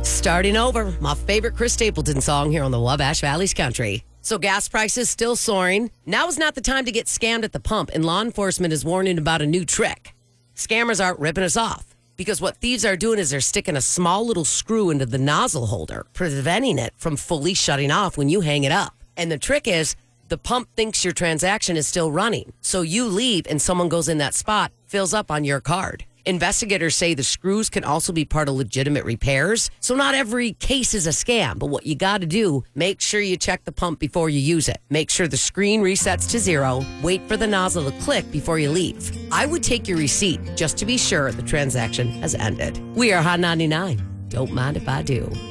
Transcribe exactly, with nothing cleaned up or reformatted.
Starting over, my favorite Chris Stapleton song here on the Wabash Valley's Country. So gas prices still soaring. Now is not the time to get scammed at the pump, and law enforcement is warning about a new trick. Scammers aren't ripping us off because what thieves are doing is they're sticking a small little screw into the nozzle holder, preventing it from fully shutting off when you hang it up. And the trick is the pump thinks your transaction is still running. So you leave and someone goes in that spot, fills up on your card. Investigators say the screws can also be part of legitimate repairs. So not every case is a scam, but what you got to do, make sure you check the pump before you use it. Make sure the screen resets to zero. Wait for the nozzle to click before you leave. I would take your receipt just to be sure the transaction has ended. We are Hot ninety-nine. Don't mind if I do.